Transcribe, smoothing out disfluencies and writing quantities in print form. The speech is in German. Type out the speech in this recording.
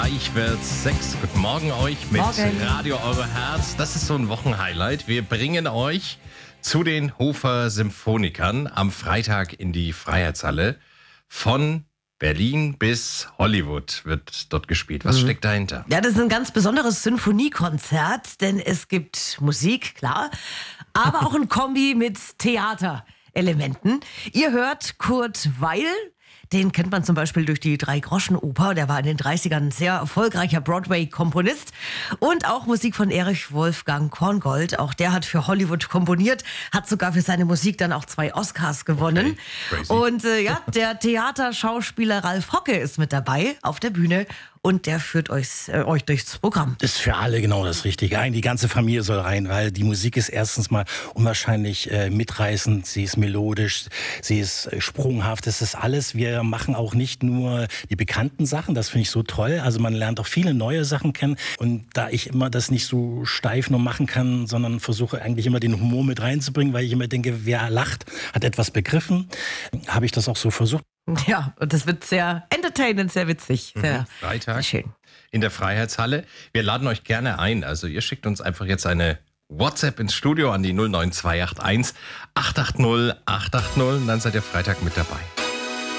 Gleich wird's 6. Guten Morgen euch mit Morgen. Radio Euro Herz. Das ist so ein Wochenhighlight. Wir bringen euch zu den Hofer Symphonikern am Freitag in die Freiheitshalle. Von Berlin bis Hollywood wird dort gespielt. Was steckt dahinter? Ja, das ist ein ganz besonderes Sinfoniekonzert, denn es gibt Musik, klar, aber auch ein Kombi mit Theaterelementen. Ihr hört Kurt Weill. Den kennt man zum Beispiel durch die Drei-Groschen-Oper. Der war in den 30ern ein sehr erfolgreicher Broadway-Komponist. Und auch Musik von Erich Wolfgang Korngold. Auch der hat für Hollywood komponiert, hat sogar für seine Musik dann auch 2 Oscars gewonnen. Okay, crazy. Und der Theaterschauspieler Ralf Hocke ist mit dabei auf der Bühne. Und der führt euch durchs Programm. Das ist für alle genau das Richtige. Eigentlich die ganze Familie soll rein, weil die Musik ist erstens mal unwahrscheinlich mitreißend, sie ist melodisch, sie ist sprunghaft, das ist alles. Wir machen auch nicht nur die bekannten Sachen, das finde ich so toll. Also man lernt auch viele neue Sachen kennen. Und da ich immer das nicht so steif nur machen kann, sondern versuche eigentlich immer den Humor mit reinzubringen, weil ich immer denke, wer lacht, hat etwas begriffen, habe ich das auch so versucht. Ja, und das wird sehr entertainend, sehr witzig. Sehr, Freitag sehr schön. in der Freiheitshalle. Wir laden euch gerne ein. Also ihr schickt uns einfach jetzt eine WhatsApp ins Studio an die 09281 880 880 und dann seid ihr Freitag mit dabei.